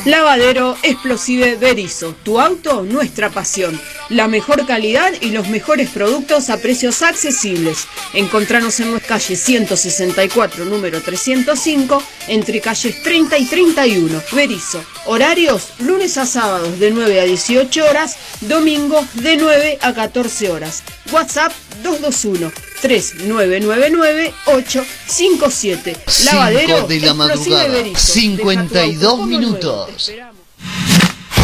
Lavadero Explosive Berisso, tu auto, nuestra pasión. La mejor calidad y los mejores productos a precios accesibles. Encontranos en nuestra calle 164, número 305, entre calles 30 y 31. Berisso, horarios lunes a sábados de 9 a 18 horas, domingos de 9 a 14 horas. WhatsApp 221-3999-857. Lavadero de la madrugada, 52 minutos.